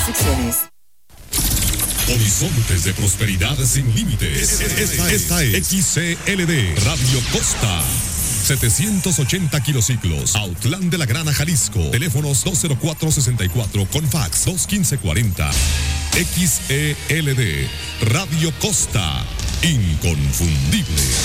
Secciones. Horizontes de prosperidad sin límites. Esta es XCLD Radio Costa. 780 kilociclos, Autlán de la Grana, Jalisco. Teléfonos 204-64 con fax 215-40. XELD Radio Costa, inconfundible.